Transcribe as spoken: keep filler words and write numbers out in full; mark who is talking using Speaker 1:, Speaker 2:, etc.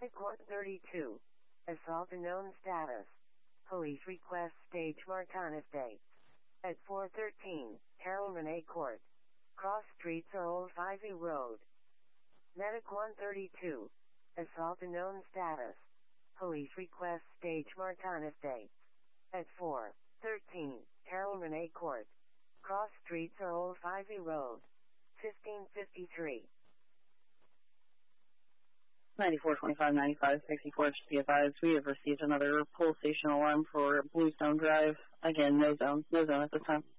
Speaker 1: Medic one thirty-two. Assault unknown status. Police request stage Martin Estates. At four thirteen, Harold Renee Court. Cross streets are Old Ivy Road. Medic one thirty-two. Assault unknown status. Police request stage Martin Estates. At four thirteen, Harold Renee Court. Cross streets are Old Ivy Road. fifteen fifty-three.
Speaker 2: ninety-four twenty-five ninety-five sixty-four, just be advised, we have received another pole station alarm for Bluestone Drive. Again, no zone, no zone at this time.